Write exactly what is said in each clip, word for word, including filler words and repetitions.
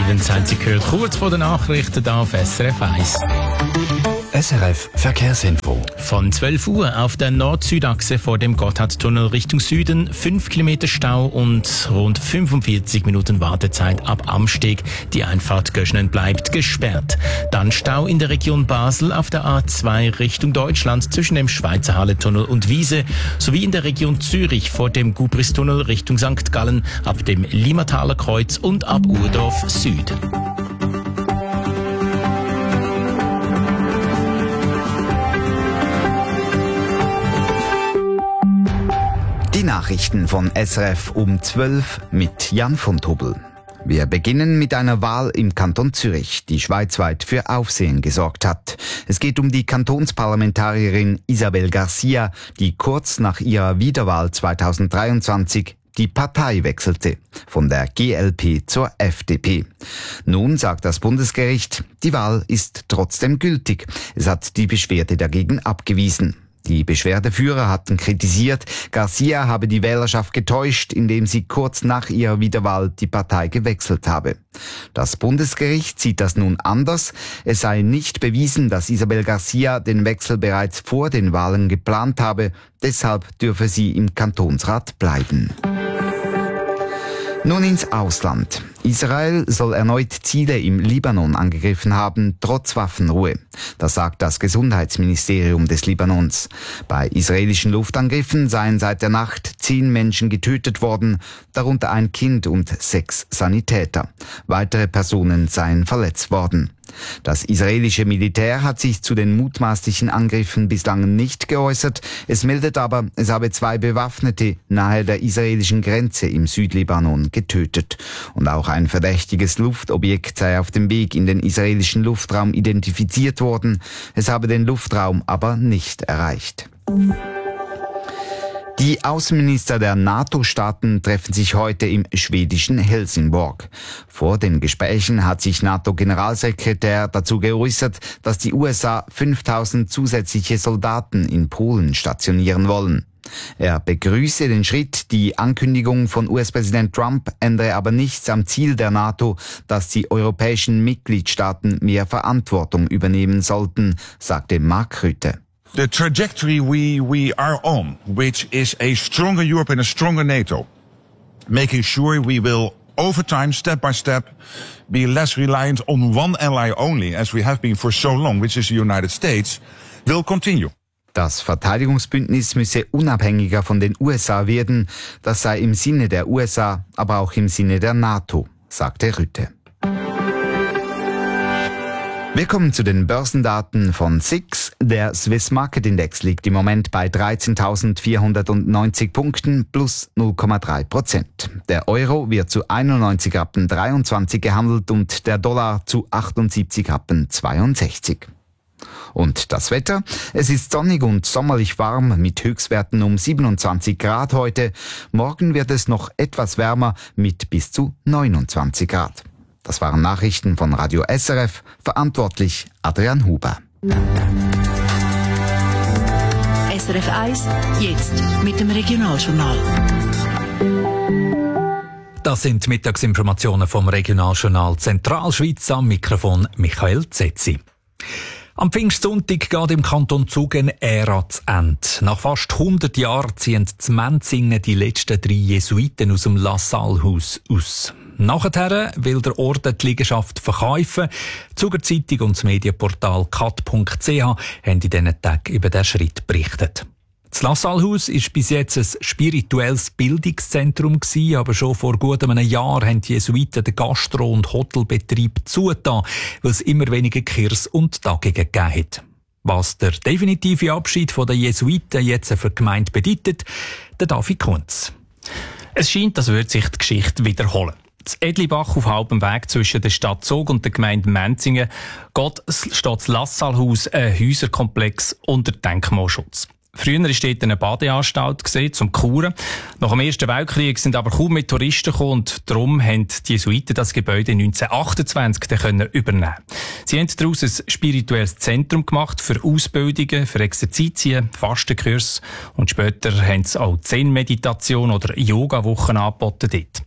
Stevens haben Sie gehört, kurz vor den Nachrichten hier auf S R F eins. S R F Verkehrsinfo. Von zwölf Uhr auf der Nord-Süd-Achse vor dem Gotthardtunnel Richtung Süden fünf Kilometer Stau und rund fünfundvierzig Minuten Wartezeit ab Amsteg. Die Einfahrt Göschenen bleibt gesperrt. Dann Stau in der Region Basel auf der A zwei Richtung Deutschland zwischen dem Schweizer Hallentunnel und Wiese sowie in der Region Zürich vor dem Gubristunnel Richtung Sankt Gallen ab dem Limataler Kreuz und ab Urdorf Süd. Die Nachrichten von S R F um zwölf mit Jan von Tobel. Wir beginnen mit einer Wahl im Kanton Zürich, die schweizweit für Aufsehen gesorgt hat. Es geht um die Kantonsparlamentarierin Isabel Garcia, die kurz nach ihrer Wiederwahl zweitausenddreiundzwanzig die Partei wechselte, von der G L P zur F D P. Nun sagt das Bundesgericht, die Wahl ist trotzdem gültig. Es hat die Beschwerde dagegen abgewiesen. Die Beschwerdeführer hatten kritisiert, Garcia habe die Wählerschaft getäuscht, indem sie kurz nach ihrer Wiederwahl die Partei gewechselt habe. Das Bundesgericht sieht das nun anders. Es sei nicht bewiesen, dass Isabel Garcia den Wechsel bereits vor den Wahlen geplant habe. Deshalb dürfe sie im Kantonsrat bleiben. Nun ins Ausland. Israel soll erneut Ziele im Libanon angegriffen haben, trotz Waffenruhe. Das sagt das Gesundheitsministerium des Libanons. Bei israelischen Luftangriffen seien seit der Nacht zehn Menschen getötet worden, darunter ein Kind und sechs Sanitäter. Weitere Personen seien verletzt worden. Das israelische Militär hat sich zu den mutmaßlichen Angriffen bislang nicht geäußert. Es meldet aber, es habe zwei Bewaffnete nahe der israelischen Grenze im Südlibanon getötet. Und auch ein verdächtiges Luftobjekt sei auf dem Weg in den israelischen Luftraum identifiziert worden. Es habe den Luftraum aber nicht erreicht. Die Außenminister der NATO-Staaten treffen sich heute im schwedischen Helsingborg. Vor den Gesprächen hat sich NATO-Generalsekretär dazu geäußert, dass die U S A fünftausend zusätzliche Soldaten in Polen stationieren wollen. Er begrüße den Schritt, die Ankündigung von U S-Präsident Trump ändere aber nichts am Ziel der NATO, dass die europäischen Mitgliedstaaten mehr Verantwortung übernehmen sollten, sagte Mark Rutte. The trajectory we, we are on, which is a stronger Europe and a stronger NATO, making sure we will, over time, step by step, be less reliant on one ally only, as we have been for so long, which is the United States, will continue. Das Verteidigungsbündnis müsse unabhängiger von den U S A werden. Das sei im Sinne der U S A, aber auch im Sinne der NATO, sagte Rutte. Wir kommen zu den Börsendaten von S I X. Der Swiss Market Index liegt im Moment bei dreizehntausendvierhundertneunzig Punkten plus null Komma drei Prozent. Der Euro wird zu einundneunzig Rappen dreiundzwanzig gehandelt und der Dollar zu achtundsiebzig Rappen zweiundsechzig. Und das Wetter? Es ist sonnig und sommerlich warm mit Höchstwerten um siebenundzwanzig Grad heute. Morgen wird es noch etwas wärmer mit bis zu neunundzwanzig Grad. Das waren Nachrichten von Radio S R F, verantwortlich Adrian Huber. S R F eins, jetzt mit dem Regionaljournal. Das sind die Mittagsinformationen vom Regionaljournal Zentralschweiz, am Mikrofon Michael Zetzi. Am Pfingstsonntag geht im Kanton Zug eine Ära zu Ende. Nach fast hundert Jahren ziehen zu Menzingen die letzten drei Jesuiten aus dem La Salle-Haus aus. Nachher will der Orden die Liegenschaft verkaufen. Die Zuger Zeitung und das Medienportal kat punkt c h haben in diesen Tagen über diesen Schritt berichtet. Das La Salle-Haus war bis jetzt ein spirituelles Bildungszentrum gewesen, aber schon vor gut einem Jahr haben die Jesuiten den Gastro- und Hotelbetrieb zugetan, weil es immer weniger Kurs und Tagungen gegeben hat. Was der definitive Abschied der Jesuiten jetzt für die Gemeinde bedeutet, der David Kunz. Es scheint, als würde sich die Geschichte wiederholen. Das Edlibach auf halbem Weg zwischen der Stadt Zug und der Gemeinde Menzingen geht, steht das La Salle-Haus, ein Häuserkomplex unter Denkmalschutz. Früher war dort eine Badeanstalt gewesen, zum Kuren. Nach dem Ersten Weltkrieg sind aber kaum mehr Touristen gekommen und darum haben die Jesuiten das Gebäude neunzehnhundertachtundzwanzig können übernehmen. Sie haben daraus ein spirituelles Zentrum gemacht für Ausbildungen, für Exerzitien, Fastenkurse und später haben sie auch Zen-Meditation oder Yoga-Wochen angeboten dort.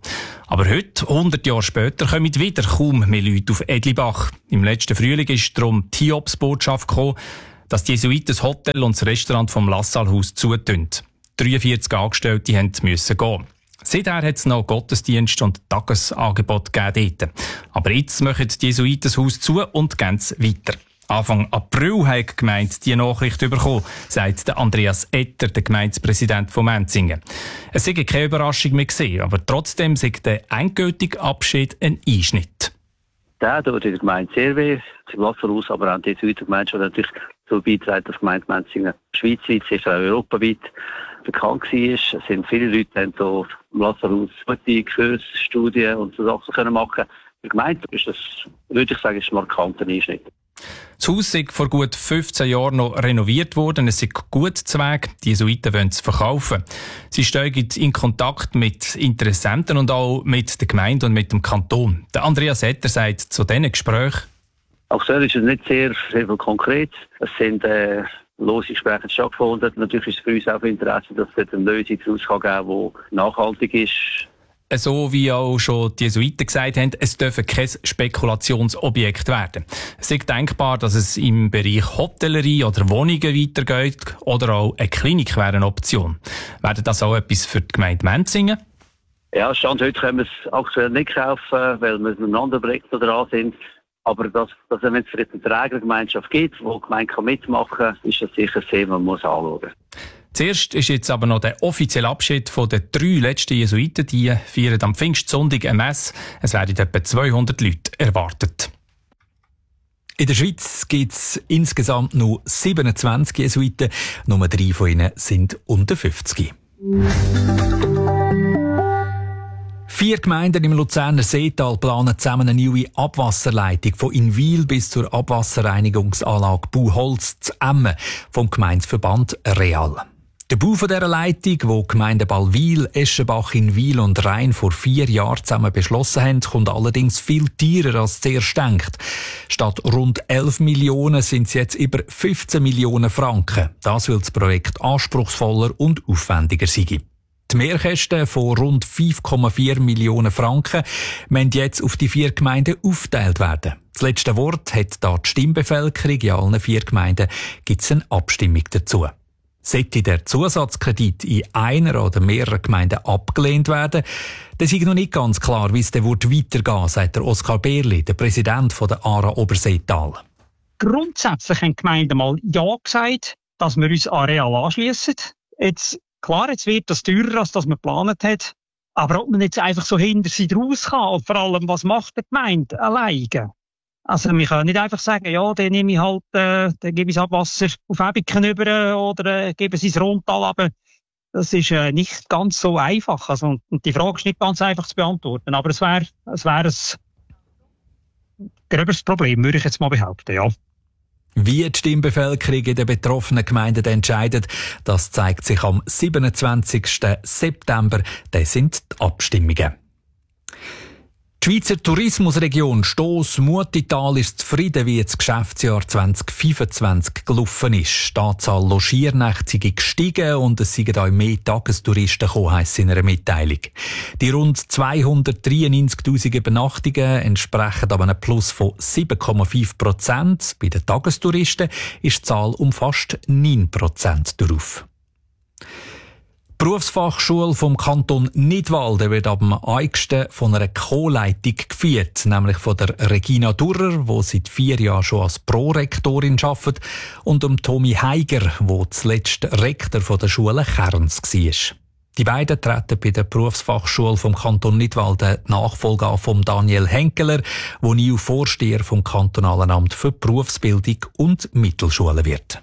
Aber heute, hundert Jahre später, kommen wieder kaum mehr Leute auf Edlibach. Im letzten Frühling ist darum die Hiobsbotschaft gekommen, dass die Jesuiten das Hotel und das Restaurant vom Lassalhaus zutun. dreiundvierzig Angestellte mussten gehen. Seither hat es noch Gottesdienst und Tagesangebot gegeben dort. Aber jetzt machen die Jesuiten das Haus zu und gehen es weiter. Anfang April hat die Gemeinde diese Nachricht bekommen, sagt der Andreas Etter, der Gemeindepräsident von Menzingen. Es sei keine Überraschung mehr gewesen, aber trotzdem sei der endgültige Abschied ein Einschnitt. Der tut in der Gemeinde sehr weh, im Lassalhaus, aber auch die Jesuitengemeinde schon natürlich so beitragen, dass die Gemeinde Menzingen schweizweit, sicher auch europaweit bekannt war. Es sind viele Leute, die hier im Lassalhaus gute Kurse, Studien und so Sachen können machen. Für die Gemeinde ist das, würde ich sagen, ist ein markanter Einschnitt. Das Haus ist vor gut fünfzehn Jahren noch renoviert worden. Es ist gut zu Weg. Die Jesuiten wollen es verkaufen. Sie steigen in Kontakt mit Interessenten und auch mit der Gemeinde und mit dem Kanton. Der Andreas Etter sagt zu diesen Gesprächen: Aktuell ist es nicht sehr, sehr viel konkret. Es sind äh, lose Gespräche stattgefunden. Natürlich ist es für uns auch von Interesse, dass es eine Lösung daraus geben kann, die nachhaltig ist. So wie auch schon die Jesuiten gesagt haben, es dürfen kein Spekulationsobjekt werden. Es ist denkbar, dass es im Bereich Hotellerie oder Wohnungen weitergeht oder auch eine Klinik wäre eine Option. Wäre das auch etwas für die Gemeinde Menzingen? Ja, Stand heute können wir es aktuell nicht kaufen, weil wir mit einem anderen Projekt dran sind. Aber dass, dass wenn es vielleicht eine Trägergemeinschaft gibt, die die Gemeinde mitmachen kann, ist das sicher ein Thema, man muss anschauen. Zuerst ist jetzt aber noch der offizielle Abschied von den drei letzten Jesuiten. Die feiern am Pfingstsonntag eine Messe. Es werden etwa zweihundert Leute erwartet. In der Schweiz gibt es insgesamt nur siebenundzwanzig Jesuiten. Nur drei von ihnen sind unter fünfzig. Vier Gemeinden im Luzerner Seetal planen zusammen eine neue Abwasserleitung von Inwil bis zur Abwasserreinigungsanlage Buholz zu Emmen vom Gemeindeverband Real. Der Bau dieser Leitung, wo die Gemeinden Ballwil, Eschenbach, Inwil und Rhein vor vier Jahren zusammen beschlossen haben, kommt allerdings viel teurer als zuerst gedacht. Statt rund elf Millionen sind es jetzt über fünfzehn Millionen Franken. Das, weil das Projekt anspruchsvoller und aufwendiger sei. Die Mehrkosten von rund fünf Komma vier Millionen Franken müssen jetzt auf die vier Gemeinden aufgeteilt werden. Das letzte Wort hat da die Stimmbevölkerung. In allen vier Gemeinden gibt es eine Abstimmung dazu. Sollte der Zusatzkredit in einer oder mehreren Gemeinden abgelehnt werden, dann ist noch nicht ganz klar, wie es dann weitergehen wird, sagt der Oskar Berli, der Präsident der A R A Oberseetal. Grundsätzlich haben die Gemeinden mal Ja gesagt, dass wir uns Areal anschliessen. Jetzt, klar, jetzt wird das teurer, als das man geplant hat. Aber ob man jetzt einfach so hinter sie raus kann, und vor allem, was macht die Gemeinde alleine? Also, wir können nicht einfach sagen, ja, dann nehme ich halt, äh, dann gebe ich das Abwasser auf Ebiken über oder äh, gebe es ins Rundtal runter. Das ist äh, nicht ganz so einfach. Also, und die Frage ist nicht ganz einfach zu beantworten. Aber es wäre, es wäre ein gröberes Problem, würde ich jetzt mal behaupten, ja. Wie die Stimmbevölkerung in den betroffenen Gemeinden entscheidet, das zeigt sich am siebenundzwanzigsten September. Das sind die Abstimmungen. Die Schweizer Tourismusregion Stoss-Mutital ist zufrieden, wie das Geschäftsjahr zwanzig fünfundzwanzig gelaufen ist. Die Anzahl Logiernächte sei gestiegen und es seien auch mehr Tagestouristen gekommen, heisst es in einer Mitteilung. Die rund zweihundertdreiundneunzigtausend Übernachtungen entsprechen aber einem Plus von sieben Komma fünf Prozent. Bei den Tagestouristen ist die Zahl um fast neun Prozent darauf. Die Berufsfachschule vom Kanton Nidwalden wird ab dem Eigsten von einer Co-Leitung geführt, nämlich von der Regina Durrer, die seit vier Jahren schon als Prorektorin arbeitet, und dem Tommy Heiger, der zuletzt Rektor von der Schule Kerns war. Die beiden treten bei der Berufsfachschule vom Kanton Nidwalden die Nachfolge an von Daniel Henkeler, der nie Vorsteher vom Kantonalen Amt für Berufsbildung und Mittelschulen wird.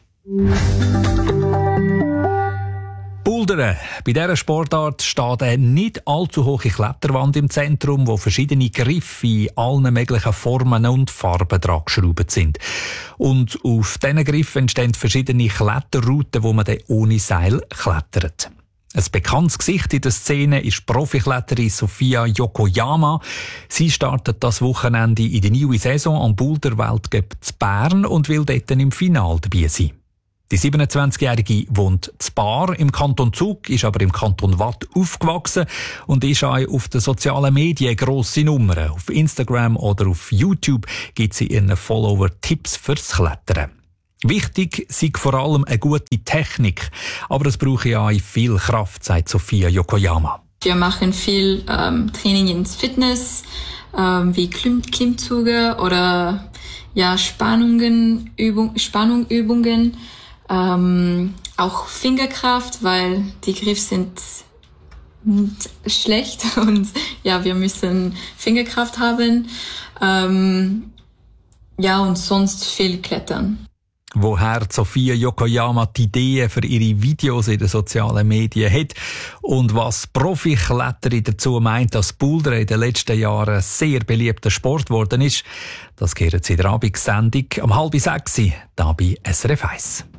Bouldern. Bei dieser Sportart steht eine nicht allzu hohe Kletterwand im Zentrum, wo verschiedene Griffe in allen möglichen Formen und Farben dran geschraubt sind. Und auf diesen Griffen entstehen verschiedene Kletterrouten, wo man dann ohne Seil klettert. Ein bekanntes Gesicht in der Szene ist Profikletterin Sophia Yokoyama. Sie startet das Wochenende in die neue Saison am Boulder Weltcup zu Bern und will dort im Finale dabei sein. Die siebenundzwanzigjährige wohnt in Baar im Kanton Zug, ist aber im Kanton Waadt aufgewachsen und ist auch auf den sozialen Medien grosse Nummern. Auf Instagram oder auf YouTube gibt sie ihren Follower Tipps fürs Klettern. Wichtig sei vor allem eine gute Technik, aber es brauche ja auch viel Kraft, sagt Sophia Yokoyama. Wir machen viel ähm, Training ins Fitness, ähm, wie Klimm Klimmzüge oder ja, Spannungen, Übung, Spannungübungen. Ähm, auch Fingerkraft, weil die Griffe sind schlecht und ja, wir müssen Fingerkraft haben. Ähm, ja, und sonst viel klettern. Woher Sophia Yokoyama die Ideen für ihre Videos in den sozialen Medien hat und was Profikletterin dazu meint, dass Bouldern in den letzten Jahren ein sehr beliebter Sport geworden ist, das hören Sie in der Abendsendung um halb sechs hier bei S R F eins.